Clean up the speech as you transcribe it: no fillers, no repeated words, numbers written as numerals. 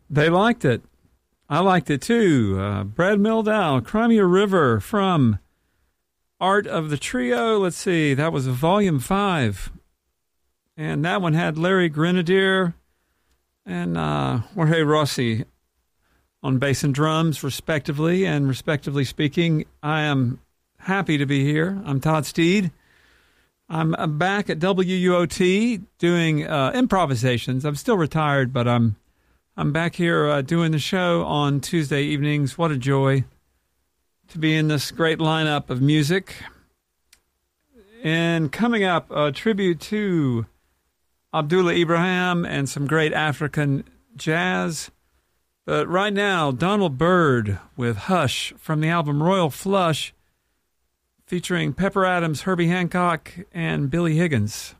They liked it. I liked it too. Brad Mehldau, Crimea River from Art of the Trio. Let's see, that was Volume 5. And that one had Larry Grenadier and Jorge Rossi on bass and drums, respectively. And respectively speaking, I am happy to be here. I'm Todd Steed. I'm back at WUOT doing improvisations. I'm still retired, but I'm back here doing the show on Tuesday evenings. What a joy to be in this great lineup of music. And coming up, a tribute to Abdullah Ibrahim and some great African jazz. But right now, Donald Byrd with Hush from the album Royal Flush, featuring Pepper Adams, Herbie Hancock, and Billy Higgins.